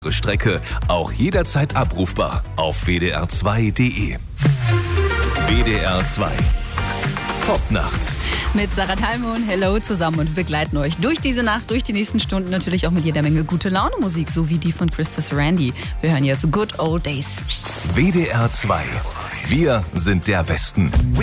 eure Strecke auch jederzeit abrufbar auf wdr2.de. WDR 2 Popnacht. Mit Sarah Thalmon, Hello zusammen und wir begleiten euch durch diese Nacht, durch die nächsten Stunden natürlich auch mit jeder Menge gute Laune Musik, so wie die von Christa Sarandi. Wir hören jetzt Good Old Days. WDR 2. Wir sind der Westen.